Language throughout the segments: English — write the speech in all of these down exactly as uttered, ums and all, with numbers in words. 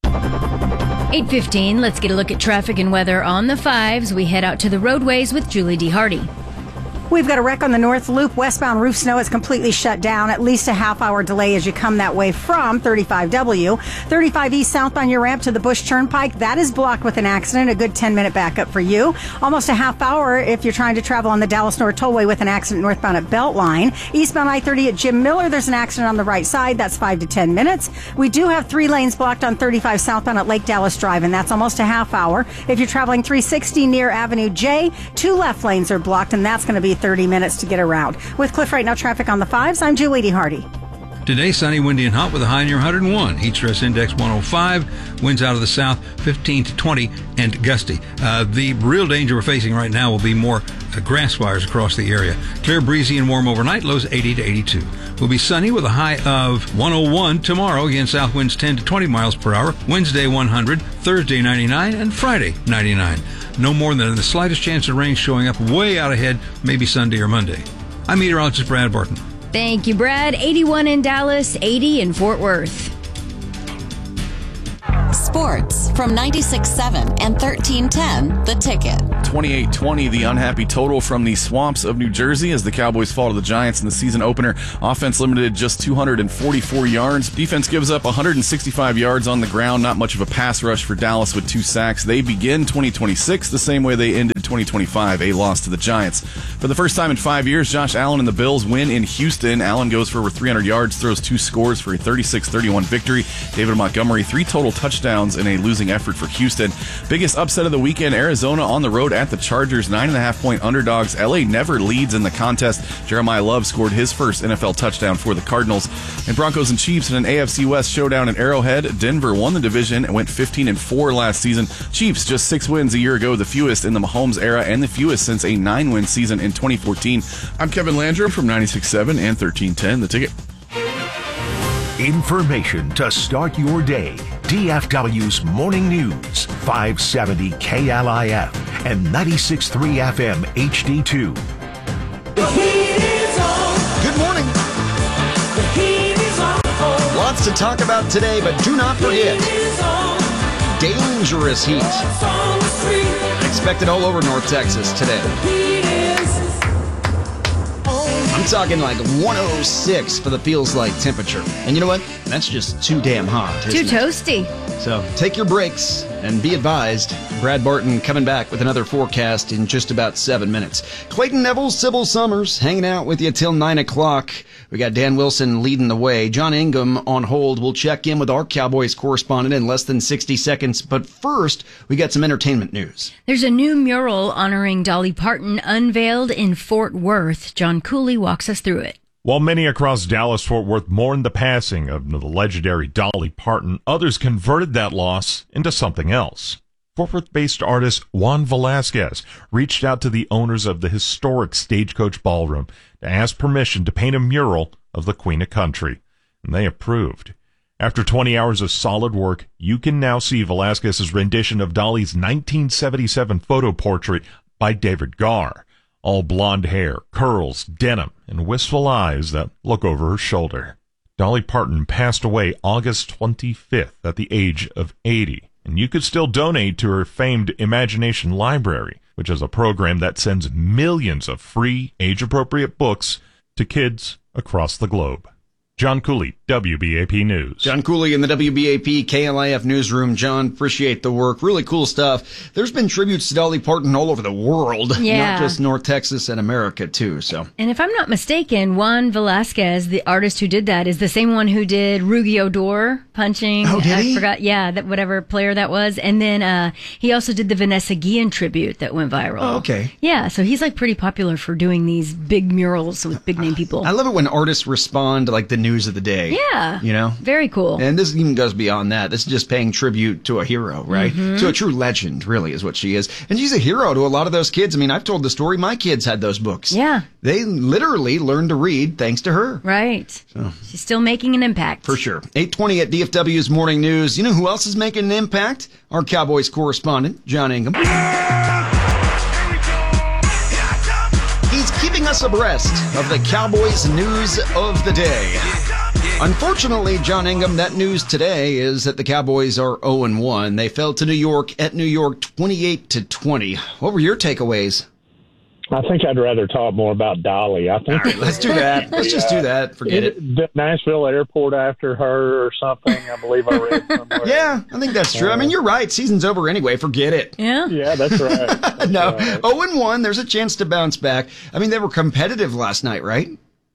eight fifteen, let's get a look at traffic and weather on the fives. We head out to the roadways with Julie D. Hardy. We've got a wreck on the North Loop. Westbound roof snow is completely shut down. At least a half hour delay as you come that way from thirty-five W. thirty-five East southbound your ramp to the Bush Turnpike. That is blocked with an accident. A good ten minute backup for you. Almost a half hour if you're trying to travel on the Dallas North Tollway with an accident northbound at Beltline. Eastbound I thirty at Jim Miller. There's an accident on the right side. That's five to ten minutes. We do have three lanes blocked on thirty-five southbound at Lake Dallas Drive, and that's almost a half hour. If you're traveling three sixty near Avenue J, two left lanes are blocked, and that's going to be thirty minutes to get around. With Cliff Right Now traffic on the fives, I'm Julie D. Hardy. Today, sunny, windy, and hot with a high near one hundred one. Heat stress index one oh five. Winds out of the south fifteen to twenty and gusty. Uh, the real danger we're facing right now will be more uh, grass fires across the area. Clear, breezy, and warm overnight. Lows eighty to eighty-two. Will be sunny with a high of one oh one tomorrow. Again, south winds ten to twenty miles per hour. Wednesday one hundred. Thursday ninety-nine. And Friday ninety-nine. No more than the slightest chance of rain showing up way out ahead, maybe Sunday or Monday. I'm meteorologist Brad Barton. Thank you, Brad. eighty-one in Dallas, eighty in Fort Worth. Sports from ninety-six point seven and thirteen ten, The Ticket. twenty-eight twenty, the unhappy total from the swamps of New Jersey as the Cowboys fall to the Giants in the season opener. Offense limited just two hundred forty-four yards. Defense gives up one hundred sixty-five yards on the ground. Not much of a pass rush for Dallas with two sacks. They begin twenty twenty-six the same way they ended twenty twenty-five, a loss to the Giants. For the first time in five years, Josh Allen and the Bills win in Houston. Allen goes for over three hundred yards, throws two scores for a thirty-six thirty-one victory. David Montgomery, three total touchdowns in a losing effort for Houston. Biggest upset of the weekend, Arizona on the road at the Chargers, nine and a half point underdogs. L A never leads in the contest. Jeremiah Love scored his first N F L touchdown for the Cardinals. And Broncos and Chiefs in an A F C West showdown in Arrowhead. Denver won the division and went fifteen and four last season. Chiefs just six wins a year ago, the fewest in the Mahomes era and the fewest since a nine win season in twenty fourteen. I'm Kevin Landrum from ninety-six point seven and thirteen ten, The Ticket. Information to start your day. D F W's Morning News, five seventy K L I F and ninety-six point three F M H D two. The heat is on. Good morning. The heat is on. Lots to talk about today, but do not forget, dangerous heat. Expected all over North Texas today. I'm talking like one oh six for the feels like temperature. And you know what? That's just too damn hot. Too toasty. So take your breaks and be advised. Brad Barton coming back with another forecast in just about seven minutes. Clayton Neville, Sybil Summers hanging out with you till nine o'clock. We got Dan Wilson leading the way. John Ingham on hold. We'll check in with our Cowboys correspondent in less than sixty seconds. But first, we got some entertainment news. There's a new mural honoring Dolly Parton unveiled in Fort Worth. John Cooley walks us through it. While many across Dallas-Fort Worth mourned the passing of the legendary Dolly Parton, others converted that loss into something else. Fort Worth-based artist Juan Velasquez reached out to the owners of the historic Stagecoach Ballroom to ask permission to paint a mural of the Queen of Country, and they approved. After twenty hours of solid work, you can now see Velasquez's rendition of Dolly's nineteen seventy-seven photo portrait by David Garr. All blonde hair, curls, denim, and wistful eyes that look over her shoulder. Dolly Parton passed away August twenty-fifth at the age of eighty, and you could still donate to her famed Imagination Library, which is a program that sends millions of free, age-appropriate books to kids across the globe. John Cooley, W B A P News. John Cooley in the W B A P K L I F newsroom. John, appreciate the work. Really cool stuff. There's been tributes to Dolly Parton all over the world, yeah. Not just North Texas and America, too. So, and if I'm not mistaken, Juan Velasquez, the artist who did that, is the same one who did Rugi Odor punching. Oh, did I he? forgot, yeah, that whatever player that was. And then uh, he also did the Vanessa Guillen tribute that went viral. Oh, okay. Yeah, so he's like pretty popular for doing these big murals with big name people. I love it when artists respond to like the news of the day. Yeah. You know? Very cool. And this even goes beyond that. This is just paying tribute to a hero, right? Mm-hmm. To a true legend, really, is what she is. And she's a hero to a lot of those kids. I mean, I've told the story. My kids had those books. Yeah. They literally learned to read thanks to her. Right. So, she's still making an impact. for sure. eight twenty at D F W's Morning News. You know who else is making an impact? Our Cowboys correspondent, John Ingham. He's keeping us abreast of the Cowboys news of the day. Unfortunately, John Ingham, that news today is that the Cowboys are oh and one. They fell to New York at New York twenty-eight to twenty. What were your takeaways? I think I'd rather talk more about Dolly. I think All right, let's do that. Let's just do that. Forget it. it. Nashville Airport after her or something, I believe I read somewhere. Yeah, I think that's true. Uh, I mean, you're right. Season's over anyway. Forget it. Yeah. Yeah, that's right. That's no, right. oh and one. There's a chance to bounce back. I mean, they were competitive last night, right?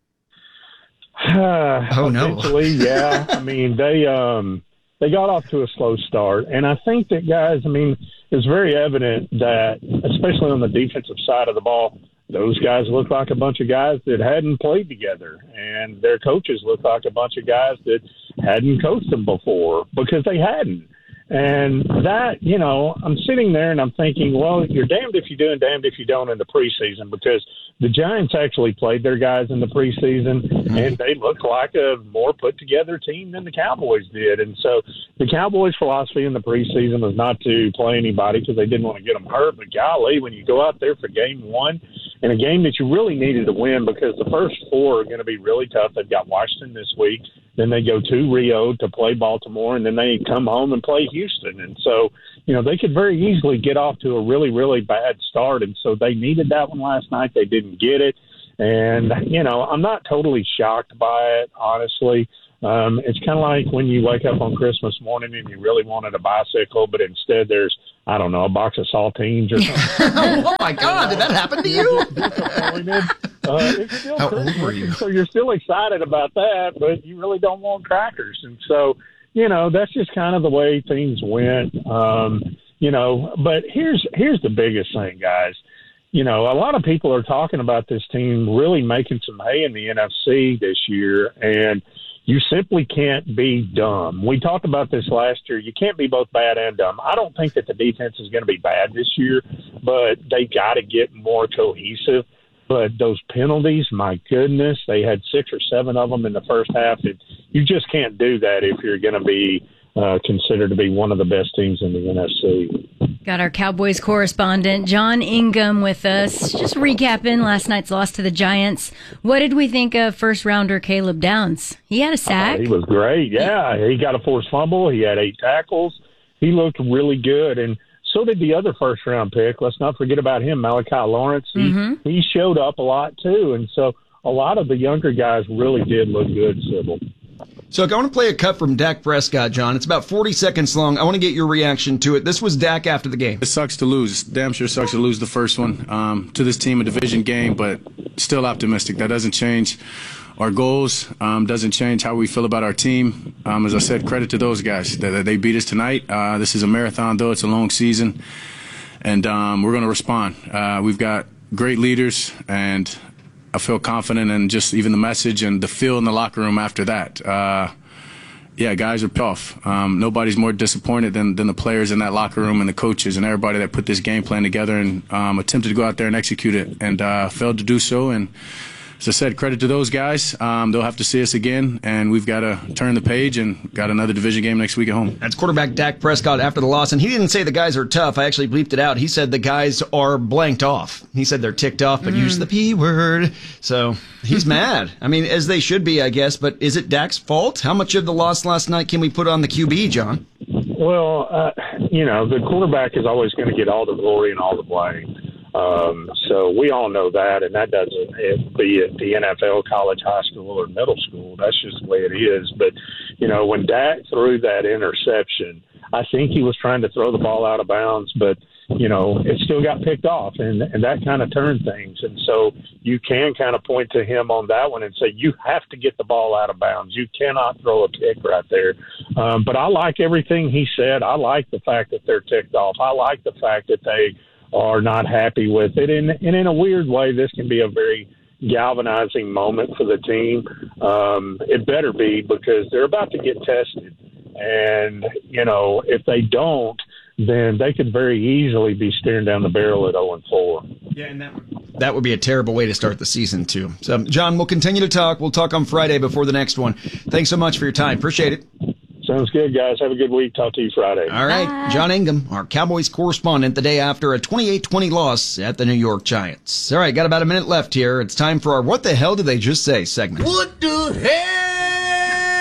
Uh, oh no. Eventually, yeah. I mean, they um they got off to a slow start, and I think that guys. I mean, it's very evident that, especially on the defensive side of the ball, those guys look like a bunch of guys that hadn't played together, and their coaches look like a bunch of guys that hadn't coached them before because they hadn't. And that, you know, I'm sitting there and I'm thinking, well, you're damned if you do and damned if you don't in the preseason, because the Giants actually played their guys in the preseason, mm-hmm. and they look like a more put-together team than the Cowboys did. And so the Cowboys' philosophy in the preseason was not to play anybody because they didn't want to get them hurt. But golly, when you go out there for game one, in a game that you really needed to win, because the first four are going to be really tough. They've got Washington this week. Then they go to Rio to play Baltimore, and then they come home and play Houston. And so, you know, they could very easily get off to a really, really bad start. And so they needed that one last night. They didn't get it. And, you know, I'm not totally shocked by it, honestly. Um, it's kind of like when you wake up on Christmas morning and you really wanted a bicycle, but instead there's, I don't know, a box of saltines or something. Oh, my God, did that happen to you? Disappointed. Uh, it's still How Christmas, old were you? So you're still excited about that, but you really don't want crackers. And so, you know, that's just kind of the way things went. Um, you know, but here's here's the biggest thing, guys. You know, a lot of people are talking about this team really making some hay in the N F C this year, and you simply can't be dumb. We talked about this last year. You can't be both bad and dumb. I don't think that the defense is going to be bad this year, but they got to get more cohesive. But those penalties, my goodness, they had six or seven of them in the first half. It, you just can't do that if you're going to be uh, considered to be one of the best teams in the N F C. Got our Cowboys correspondent, John Ingham, with us. Just recapping last night's loss to the Giants. What did we think of first-rounder Caleb Downs? He had a sack. Uh, he was great, yeah. He got a forced fumble. He had eight tackles. He looked really good, and so did the other first-round pick. Let's not forget about him, Malachi Lawrence. He, mm-hmm. he showed up a lot, too, and so a lot of the younger guys really did look good, Sybil. So I want to play a cut from Dak Prescott, John. It's about forty seconds long. I want to get your reaction to it. This was Dak after the game. It sucks to lose. Damn sure sucks to lose the first one um, to this team, a division game, but still optimistic. That doesn't change our goals, um, doesn't change how we feel about our team. Um, as I said, credit to those guys. That they beat us tonight. Uh, this is a marathon, though. It's a long season, and um, we're going to respond. Uh, we've got great leaders, and I feel confident in just even the message and the feel in the locker room after that. Uh, yeah, guys are tough. Um, nobody's more disappointed than, than the players in that locker room and the coaches and everybody that put this game plan together and um, attempted to go out there and execute it and uh, failed to do so. And as I said, credit to those guys. Um, they'll have to see us again, and we've got to turn the page and got another division game next week at home. That's quarterback Dak Prescott after the loss, and he didn't say the guys are tough. I actually bleeped it out. He said the guys are blanked off. He said they're ticked off, but mm. used the P word. So he's mad. I mean, as they should be, I guess, but is it Dak's fault? How much of the loss last night can we put on the Q B, John? Well, uh, you know, the quarterback is always going to get all the glory and all the blame. Um, so we all know that, and that doesn't be at the N F L, college, high school, or middle school. That's just the way it is. But, you know, when Dak threw that interception, I think he was trying to throw the ball out of bounds, but, you know, it still got picked off, and, and that kind of turned things. And so you can kind of point to him on that one and say, you have to get the ball out of bounds. You cannot throw a pick right there. Um, but I like everything he said. I like the fact that they're ticked off. I like the fact that they are not happy with it. And, and in a weird way, this can be a very galvanizing moment for the team. Um, it better be, because they're about to get tested. And, you know, if they don't, then they could very easily be staring down the barrel at oh and four. Yeah, and that would, that would be a terrible way to start the season, too. So, John, we'll continue to talk. We'll talk on Friday before the next one. Thanks so much for your time. Appreciate it. Sounds good, guys. Have a good week. Talk to you Friday. All right. Bye. John Ingham, our Cowboys correspondent, the day after a twenty-eight twenty loss at the New York Giants. All right, got about a minute left here. It's time for our What the Hell Did They Just Say segment. What the hell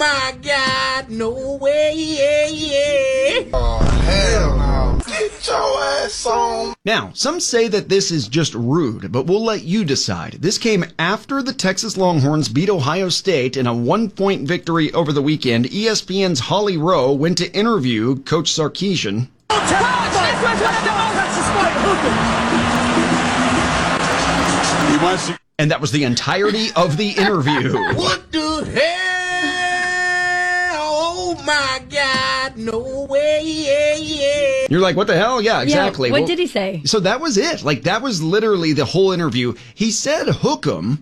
my God, no way, yeah, yeah. Oh, hell no. Get your ass on. Now, some say that this is just rude, but we'll let you decide. This came after the Texas Longhorns beat Ohio State in a one-point victory over the weekend. E S P N's Holly Rowe went to interview Coach Sarkisian. And that was the entirety of the interview. What the hell? Oh my God, no way, yeah, yeah. You're like, what the hell? Yeah, exactly. Yeah, what well, did he say? So that was it. Like, that was literally the whole interview. He said hook 'em.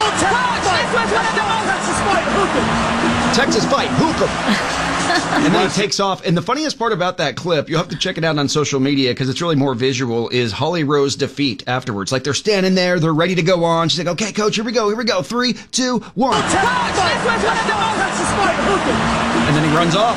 Texas fight, hook 'em. And then he takes off. And the funniest part about that clip, you'll have to check it out on social media because it's really more visual, is Holly Rowe's defeat afterwards. Like, they're standing there, they're ready to go on. She's like, okay, coach, here we go, here we go. Three, two, one. And then he runs off.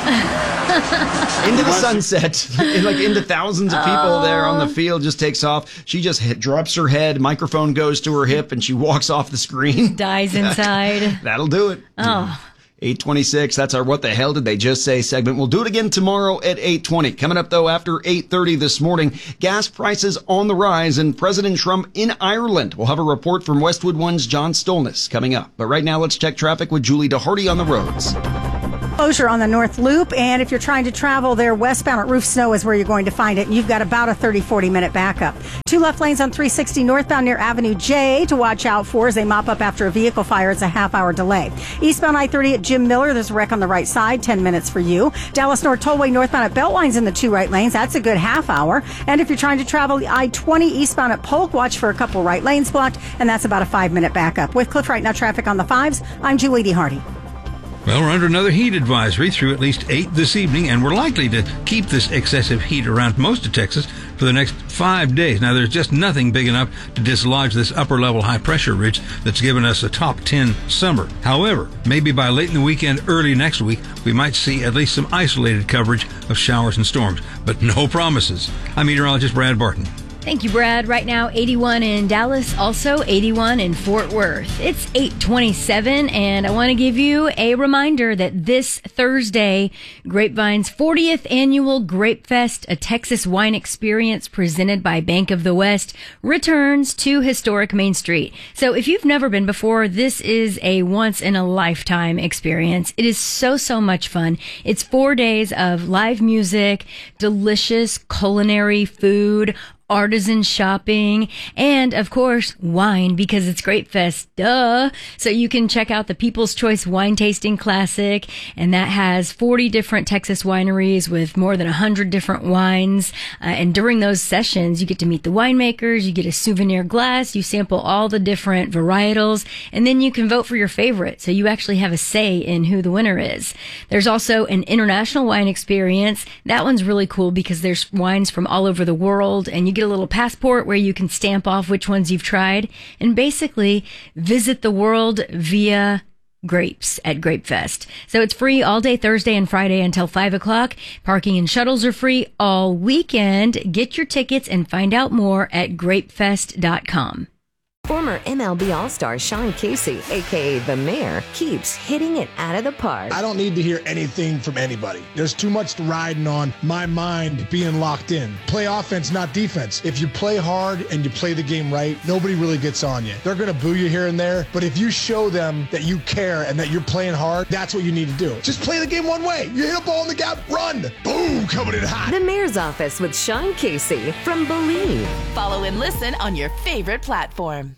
Into the sunset, and like into thousands of people oh. there on the field, just takes off. She just hit, drops her head, microphone goes to her hip, and she walks off the screen. Dies inside. That'll do it. Oh. eight twenty-six, that's our What the Hell Did They Just Say segment. We'll do it again tomorrow at eight twenty. Coming up, though, after eight thirty this morning, gas prices on the rise and President Trump in Ireland. We'll have a report from Westwood One's John Stolness coming up. But right now, let's check traffic with Julie DeHardy on the roads. Closure on the North Loop, and if you're trying to travel there westbound at Roof Snow is where you're going to find it, and you've got about a thirty, forty minute backup. Two left lanes on three sixty northbound near Avenue J to watch out for as they mop up after a vehicle fire. It's a half hour delay. Eastbound I thirty at Jim Miller, there's a wreck on the right side, ten minutes for you. Dallas North Tollway northbound at Beltline's in the two right lanes, that's a good half hour. And if you're trying to travel the I twenty eastbound at Polk, watch for a couple right lanes blocked, and that's about a five minute backup. With Cliff Right Now traffic on the fives, I'm Julie DeHardy. Well, we're under another heat advisory through at least eight this evening, and we're likely to keep this excessive heat around most of Texas for the next five days. Now, there's just nothing big enough to dislodge this upper-level high-pressure ridge that's given us a top ten summer. However, maybe by late in the weekend, early next week, we might see at least some isolated coverage of showers and storms, but no promises. I'm meteorologist Brad Barton. Thank you, Brad. Right now, eighty-one in Dallas, also eighty-one in Fort Worth. It's eight twenty-seven, and I want to give you a reminder that this Thursday, Grapevine's fortieth annual Grape Fest, a Texas wine experience presented by Bank of the West, returns to historic Main Street. So if you've never been before, this is a once-in-a-lifetime experience. It is so, so much fun. It's four days of live music, delicious culinary food, artisan shopping, and of course wine, because it's Grape Fest, duh. So you can check out the People's Choice Wine Tasting Classic, and that has forty different Texas wineries with more than one hundred different wines. Uh, and during those sessions, you get to meet the winemakers, you get a souvenir glass, you sample all the different varietals, and then you can vote for your favorite. So you actually have a say in who the winner is. There's also an international wine experience. That one's really cool because there's wines from all over the world, and you get a little passport where you can stamp off which ones you've tried and basically visit the world via grapes at Grape Fest. So it's free all day Thursday and Friday until five o'clock. Parking and shuttles are free all weekend. Get your tickets and find out more at grapefest dot com. Former M L B All-Star Sean Casey, a k a. The Mayor, keeps hitting it out of the park. I don't need to hear anything from anybody. There's too much riding on my mind being locked in. Play offense, not defense. If you play hard and you play the game right, nobody really gets on you. They're going to boo you here and there, but if you show them that you care and that you're playing hard, that's what you need to do. Just play the game one way. You hit a ball in the gap, run. Boom, coming in hot. The Mayor's Office with Sean Casey from Believe. Follow and listen on your favorite platform.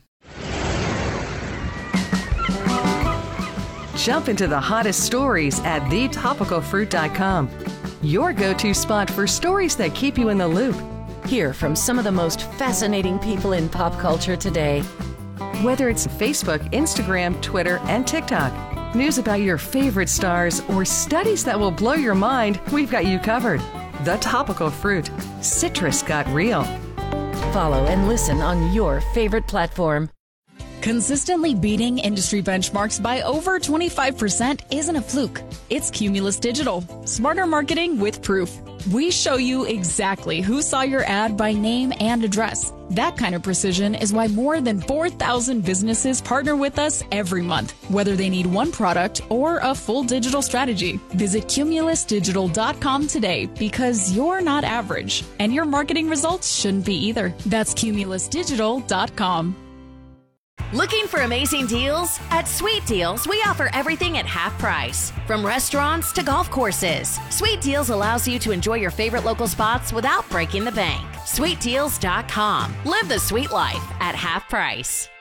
Jump into the hottest stories at the topical fruit dot com. Your go-to spot for stories that keep you in the loop. Hear from some of the most fascinating people in pop culture today. Whether it's Facebook, Instagram, Twitter, and TikTok, news about your favorite stars, or studies that will blow your mind, we've got you covered. The Topical Fruit. Citrus got real. Follow and listen on your favorite platform. Consistently beating industry benchmarks by over twenty-five percent isn't a fluke. It's Cumulus Digital. Smarter marketing with proof. We show you exactly who saw your ad by name and address. That kind of precision is why more than four thousand businesses partner with us every month, whether they need one product or a full digital strategy. Visit Cumulus Digital dot com today because you're not average, and your marketing results shouldn't be either. That's Cumulus Digital dot com. Looking for amazing deals? At Sweet Deals, we offer everything at half price. From restaurants to golf courses, Sweet Deals allows you to enjoy your favorite local spots without breaking the bank. Sweet Deals dot com. Live the sweet life at half price.